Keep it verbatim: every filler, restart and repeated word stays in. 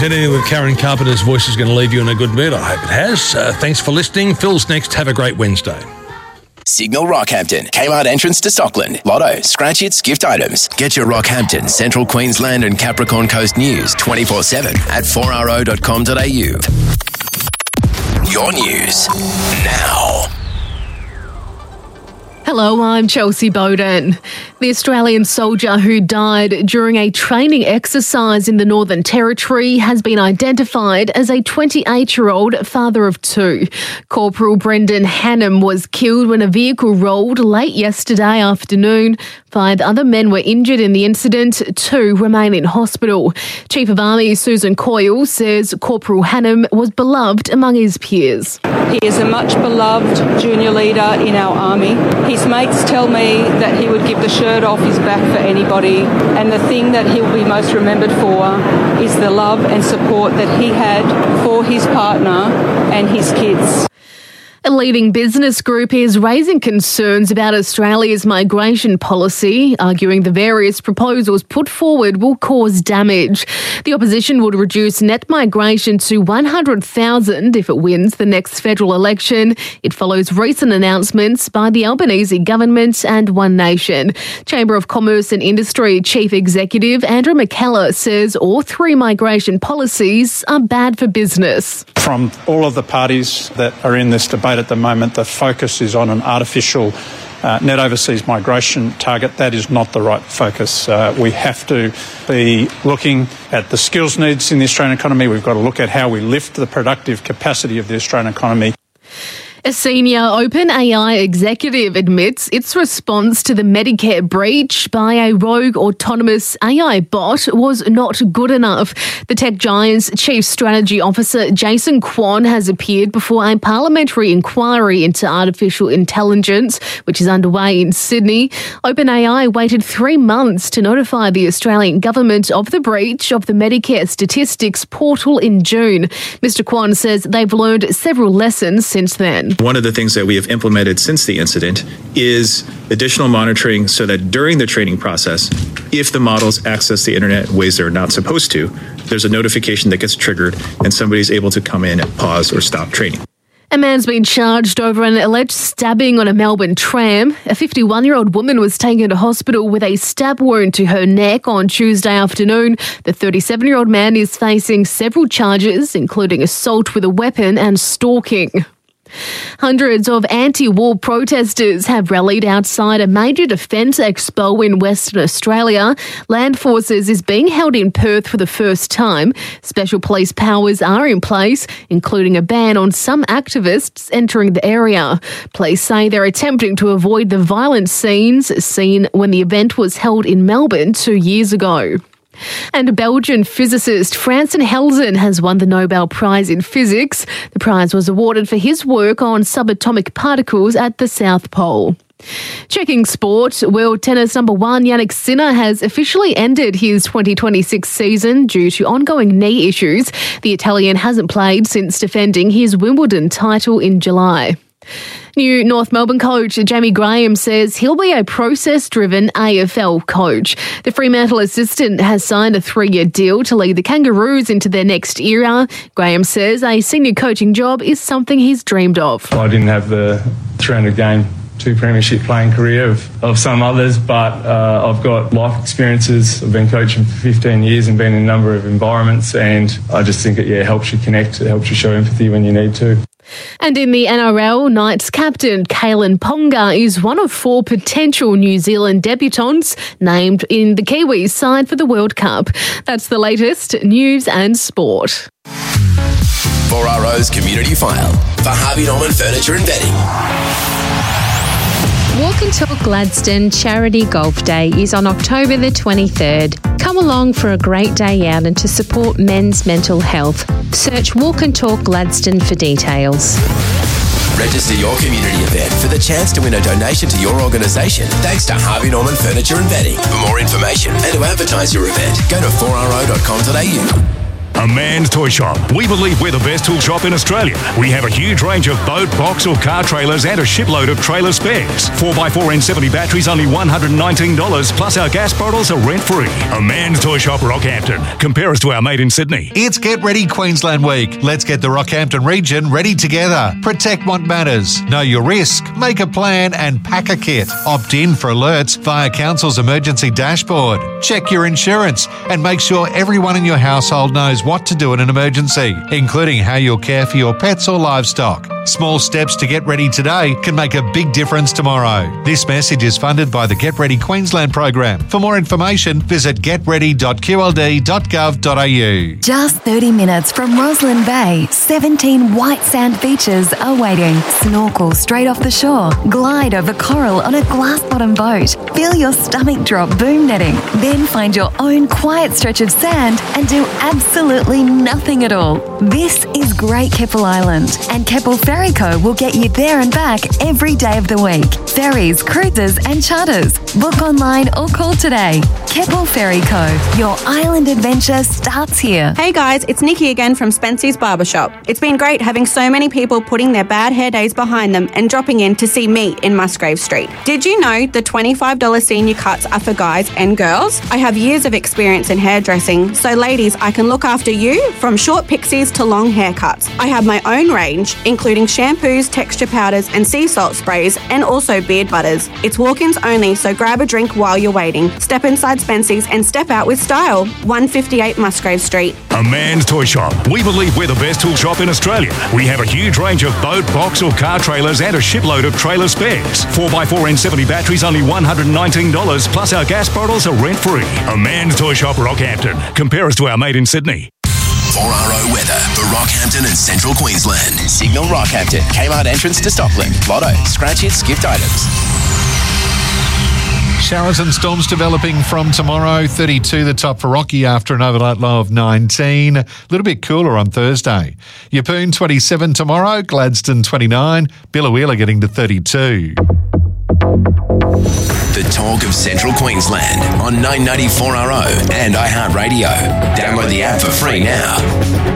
If anything with Karen Carpenter's voice is going to leave you in a good mood, I hope it has. Uh, thanks for listening. Phil's next. Have a great Wednesday. Signal Rockhampton, Kmart entrance to Stockland, Lotto, scratch hits, gift items. Get your Rockhampton, Central Queensland and Capricorn Coast news twenty-four seven at four r o dot com dot a u. Your news now. Hello, I'm Chelsea Bowden. The Australian soldier who died during a training exercise in the Northern Territory has been identified as a twenty-eight-year-old father of two. Corporal Brendan Hannam was killed when a vehicle rolled late yesterday afternoon. Five other men were injured in the incident. Two remain in hospital. Chief of Army Susan Coyle says Corporal Hannam was beloved among his peers. He is a much beloved junior leader in our Army. His mates tell me that he would give the shirt off his back for anybody, and the thing that he'll be most remembered for is the love and support that he had for his partner and his kids. A leading business group is raising concerns about Australia's migration policy, arguing the various proposals put forward will cause damage. The opposition would reduce net migration to one hundred thousand if it wins the next federal election. It follows recent announcements by the Albanese government and One Nation. Chamber of Commerce and Industry Chief Executive Andrew McKellar says all three migration policies are bad for business. From all of the parties that are in this debate at the moment, the focus is on an artificial uh, net overseas migration target. That is not the right focus. Uh, we have to be looking at the skills needs in the Australian economy. We've got to look at how we lift the productive capacity of the Australian economy. A senior OpenAI executive admits its response to the Medicare breach by a rogue autonomous A I bot was not good enough. The tech giant's chief strategy officer, Jason Kwon, has appeared before a parliamentary inquiry into artificial intelligence, which is underway in Sydney. OpenAI waited three months to notify the Australian government of the breach of the Medicare statistics portal in June. Mister Kwon says they've learned several lessons since then. One of the things that we have implemented since the incident is additional monitoring so that during the training process, if the models access the internet in ways they're not supposed to, there's a notification that gets triggered and somebody's able to come in and pause or stop training. A man's been charged over an alleged stabbing on a Melbourne tram. A fifty-one-year-old woman was taken to hospital with a stab wound to her neck on Tuesday afternoon. The thirty-seven-year-old man is facing several charges, including assault with a weapon and stalking. Hundreds of anti-war protesters have rallied outside a major defence expo in Western Australia. Land Forces is being held in Perth for the first time. Special police powers are in place, including a ban on some activists entering the area. Police say they're attempting to avoid the violent scenes seen when the event was held in Melbourne two years ago. And Belgian physicist Franzen Helsen has won the Nobel Prize in Physics. The prize was awarded for his work on subatomic particles at the South Pole. Checking sport, world tennis number one Jannik Sinner has officially ended his twenty twenty-six season due to ongoing knee issues. The Italian hasn't played since defending his Wimbledon title in July. New North Melbourne coach Jamie Graham says he'll be a process-driven A F L coach. The Fremantle assistant has signed a three-year deal to lead the Kangaroos into their next era. Graham says a senior coaching job is something he's dreamed of. I didn't have the three hundred game two premiership playing career of, of some others, but uh, I've got life experiences. I've been coaching for fifteen years and been in a number of environments, and I just think it yeah helps you connect, it helps you show empathy when you need to. And in the N R L, Knights captain Kalen Ponga is one of four potential New Zealand debutants named in the Kiwis side for the World Cup. That's the latest news and sport. four R O's Community File for Harvey Norman Furniture and Bedding. Walk and Talk Gladstone Charity Golf Day is on October the twenty-third. Come along for a great day out and to support men's mental health. Search Walk and Talk Gladstone for details. Register your community event for the chance to win a donation to your organisation thanks to Harvey Norman Furniture and Bedding. For more information and to advertise your event, go to four r o dot com dot a u. A Man's Toy Shop. We believe we're the best tool shop in Australia. We have a huge range of boat, box or car trailers and a shipload of trailer spares. four by four N seventy batteries only one hundred nineteen dollars, plus our gas bottles are rent-free. A Man's Toy Shop, Rockhampton. Compare us to our mate in Sydney. It's Get Ready Queensland Week. Let's get the Rockhampton region ready together. Protect what matters. Know your risk. Make a plan and pack a kit. Opt in for alerts via Council's emergency dashboard. Check your insurance and make sure everyone in your household knows what to do in an emergency, including how you'll care for your pets or livestock. Small steps to get ready today can make a big difference tomorrow. This message is funded by the Get Ready Queensland program. For more information, visit get ready dot q l d dot gov dot a u. Just thirty minutes from Roslyn Bay, seventeen white sand beaches are waiting. Snorkel straight off the shore. Glide over coral on a glass-bottom boat. Feel your stomach drop boom netting. Then find your own quiet stretch of sand and do absolutely nothing at all. This is Great Keppel Island, and Keppel Ferry Co will get you there and back every day of the week. Ferries, cruises and charters. Book online or call today. Keppel Ferry Co. Your island adventure starts here. Hey guys, it's Nikki again from Spency's Barbershop. It's been great having so many people putting their bad hair days behind them and dropping in to see me in Musgrave Street. Did you know the twenty-five dollars senior cuts are for guys and girls? I have years of experience in hairdressing, so ladies, I can look after you from short pixies to long haircuts. I have my own range, including shampoos, texture powders and sea salt sprays, and also beard butters. It's walk-ins only, so grab a drink while you're waiting. Step inside Spency's and step out with style. one fifty-eight Musgrave Street. A Man's Toy Shop. We believe we're the best tool shop in Australia. We have a huge range of boat, box or car trailers and a shipload of trailer spares. four by four N seventy batteries only one hundred nineteen dollars, plus our gas bottles are rent-free. A Man's Toy Shop, Rockhampton. Compare us to our mate in Sydney. four R O weather for Rockhampton and Central Queensland. Signal Rockhampton, Kmart entrance to Stockland. Lotto, scratch hits, gift items. Showers and storms developing from tomorrow. thirty-two the top for Rocky after an overnight low of nineteen. A little bit cooler on Thursday. Yeppoon twenty-seven tomorrow. Gladstone twenty-nine. Biloela getting to thirty-two. The talk of Central Queensland on nine ninety-four R O and iHeartRadio. Download the app for free now.